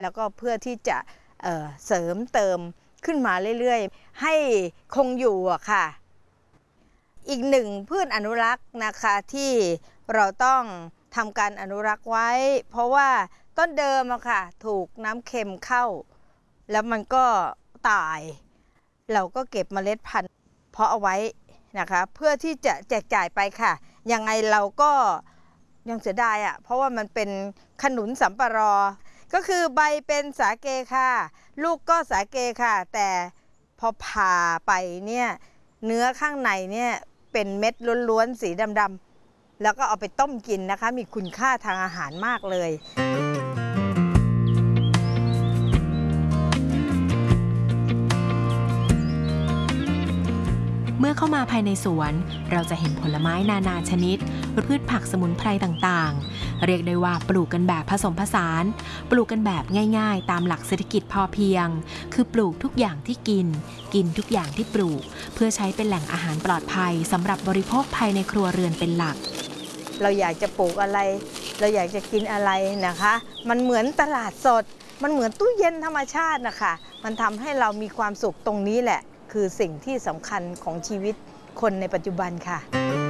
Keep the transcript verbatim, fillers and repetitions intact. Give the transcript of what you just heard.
แล้วก็เพื่อที่จะเอ่อเสริมเติมขึ้นมาเรื่อยๆให้คงอยู่อะค่ะอีกหนึ่งพืชอนุรักษ์นะคะที่เราต้องทำการอนุรักษ์ไว้เพราะว่าต้นเดิมอะค่ะถูกน้ำเค็มเข้าแล้วมันก็ตายเราก็เก็บเมล็ดพันธุ์เพาะเอาไว้นะคะเพื่อที่จะแจกจ่ายไปค่ะยังไงเราก็ยังเสียดายอะเพราะว่ามันเป็นขนุนสัมปรอก็คือใบเป็นสาเกค่ะลูกก็สาเกค่ะแต่พอผ่าไปเนี่ยเนื้อข้างในเนี่ยเป็นเม็ดล้วนๆสีดำๆแล้วก็เอาไปต้มกินนะคะมีคุณค่าทางอาหารมากเลยเมื่อเข้ามาภายในสวนเราจะเห็นผลไม้นานาชนิดพืชผักสมุนไพรต่างๆเรียกได้ว่าปลูกกันแบบผสมผสานปลูกกันแบบง่ายๆตามหลักเศรษฐกิจพอเพียงคือปลูกทุกอย่างที่กินกินทุกอย่างที่ปลูกเพื่อใช้เป็นแหล่งอาหารปลอดภัยสำหรับบริโภคภายในครัวเรือนเป็นหลักเราอยากจะปลูกอะไรเราอยากจะกินอะไรนะคะมันเหมือนตลาดสดมันเหมือนตู้เย็นธรรมชาตินะคะมันทำให้เรามีความสุขตรงนี้แหละคือสิ่งที่สำคัญของชีวิตคนในปัจจุบันค่ะ